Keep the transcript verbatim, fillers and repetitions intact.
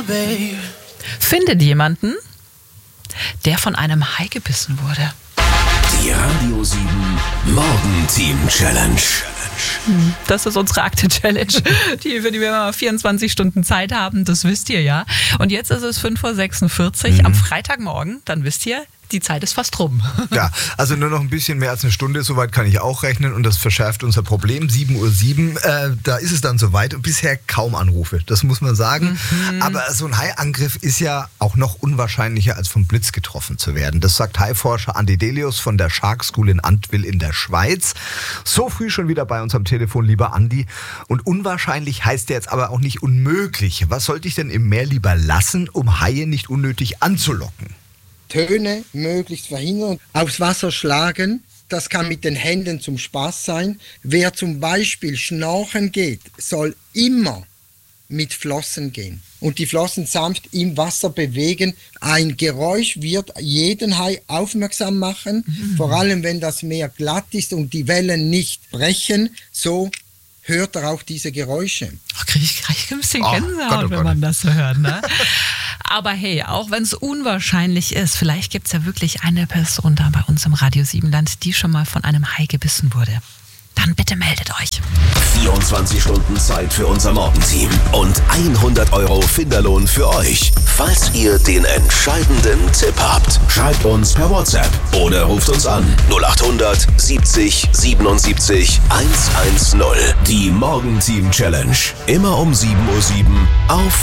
Findet jemanden, der von einem Hai gebissen wurde. Die Radio sieben Morgenteam Challenge. Das ist unsere Akte-Challenge, die, für die wir mal vierundzwanzig Stunden Zeit haben, das wisst ihr ja. Und jetzt ist es fünf Uhr sechsundvierzig mhm. am Freitagmorgen, dann wisst ihr, die Zeit ist fast rum. Ja, also nur noch ein bisschen mehr als eine Stunde, soweit kann ich auch rechnen und das verschärft unser Problem. sieben Uhr sieben, äh, da ist es dann soweit und bisher kaum Anrufe, das muss man sagen. Mhm. Aber so ein Haiangriff ist ja auch noch unwahrscheinlicher, als vom Blitz getroffen zu werden. Das sagt Haiforscher Andi Delius von der Shark School in Antwil in der Schweiz. So früh schon wieder bei uns am Telefon, lieber Andi. Und unwahrscheinlich heißt ja jetzt aber auch nicht unmöglich. Was sollte ich denn im Meer lieber lassen, um Haie nicht unnötig anzulocken? Töne möglichst verhindern, aufs Wasser schlagen, das kann mit den Händen zum Spaß sein. Wer zum Beispiel schnorcheln geht, soll immer mit Flossen gehen und die Flossen sanft im Wasser bewegen. Ein Geräusch wird jeden Hai aufmerksam machen, mhm. vor allem wenn das Meer glatt ist und die Wellen nicht brechen, so hört er auch diese Geräusche. Ach, kriege ich, krieg ich ein bisschen Gänsehaut, oh, wenn man das so hört, ne? Aber hey, auch wenn es unwahrscheinlich ist, vielleicht gibt es ja wirklich eine Person da bei uns im Radio sieben Land, die schon mal von einem Hai gebissen wurde. Dann bitte meldet euch. vierundzwanzig Stunden Zeit für unser Morgenteam und hundert Euro Finderlohn für euch. Falls ihr den entscheidenden Tipp habt, schreibt uns per WhatsApp oder ruft uns an null acht hundert siebzig siebenundsiebzig hundertzehn. Die Morgenteam Challenge. Immer um sieben Uhr sieben auf